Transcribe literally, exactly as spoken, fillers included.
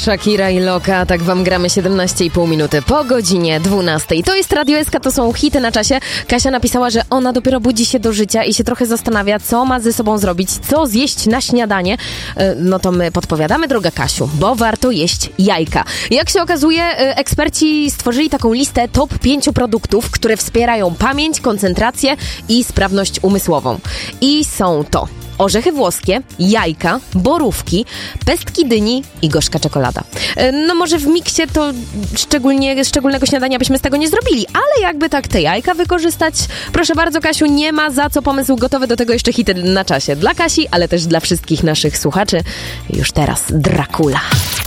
Shakira i Loka, tak wam gramy siedemnaście i pół minuty po godzinie dwunastej. To jest Radio S K, to są hity na czasie. Kasia napisała, że ona dopiero budzi się do życia i się trochę zastanawia, co ma ze sobą zrobić, co zjeść na śniadanie. No to my podpowiadamy, droga Kasiu, bo warto jeść jajka. Jak się okazuje, eksperci stworzyli taką listę top pięciu produktów, które wspierają pamięć, koncentrację i sprawność umysłową. I są to orzechy włoskie, jajka, borówki, pestki dyni i gorzka czekolada. No może w miksie to szczególnie, szczególnego śniadania byśmy z tego nie zrobili, ale jakby tak te jajka wykorzystać, proszę bardzo Kasiu, nie ma za co, pomysł gotowy, do tego jeszcze hity na czasie. Dla Kasi, ale też dla wszystkich naszych słuchaczy. Już teraz Dracula.